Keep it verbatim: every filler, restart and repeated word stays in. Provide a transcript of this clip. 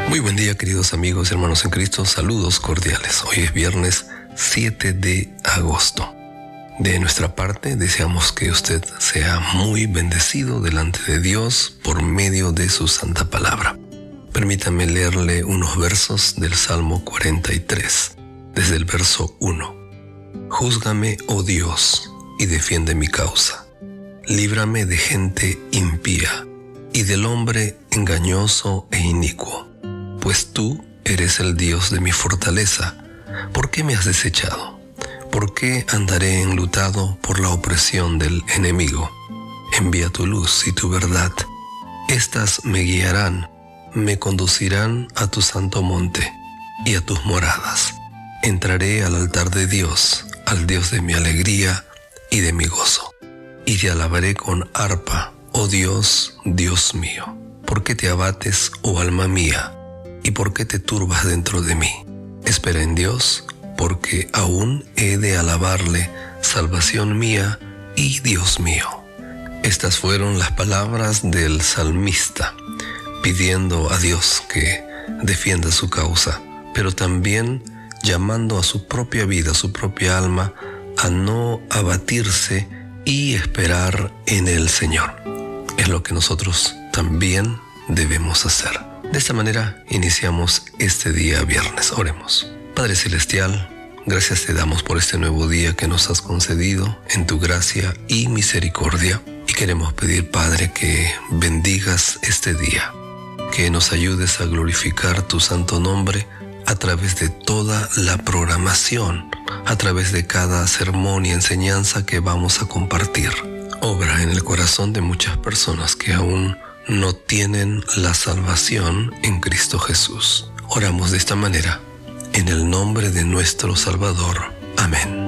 Muy buen día, queridos amigos y hermanos en Cristo. Saludos cordiales. Hoy es viernes siete de agosto. De nuestra parte, deseamos que usted sea muy bendecido delante de Dios por medio de su santa palabra. Permítame leerle unos versos del Salmo cuarenta y tres, desde el verso uno. Júzgame, oh Dios, y defiende mi causa. Líbrame de gente impía y del hombre engañoso e inicuo. Pues tú eres el Dios de mi fortaleza. ¿Por qué me has desechado? ¿Por qué andaré enlutado por la opresión del enemigo? Envía tu luz y tu verdad. Estas me guiarán, me conducirán a tu santo monte y a tus moradas. Entraré al altar de Dios, al Dios de mi alegría y de mi gozo. Y te alabaré con arpa, oh Dios, Dios mío. ¿Por qué te abates, oh alma mía? ¿Y por qué te turbas dentro de mí? Espera en Dios, porque aún he de alabarle, salvación mía y Dios mío. Estas fueron las palabras del salmista, pidiendo a Dios que defienda su causa, pero también llamando a su propia vida, a su propia alma, a no abatirse y esperar en el Señor. Es lo que nosotros también debemos hacer. De esta manera iniciamos este día viernes. Oremos. Padre Celestial, gracias te damos por este nuevo día que nos has concedido en tu gracia y misericordia. Y queremos pedir, Padre, que bendigas este día, que nos ayudes a glorificar tu santo nombre a través de toda la programación, a través de cada sermón y enseñanza que vamos a compartir. Obra en el corazón de muchas personas que aún no tienen la salvación en Cristo Jesús. Oramos de esta manera, en el nombre de nuestro Salvador. Amén.